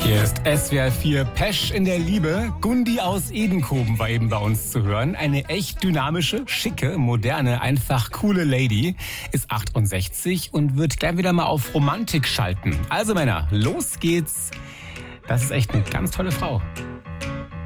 Hier ist SWR 4 Pesch in der Liebe. Gundi aus Edenkoben war eben bei uns zu hören. Eine echt dynamische, schicke, moderne, einfach coole Lady. Ist 68 und wird gleich wieder mal auf Romantik schalten. Also Männer, los geht's. Das ist echt eine ganz tolle Frau.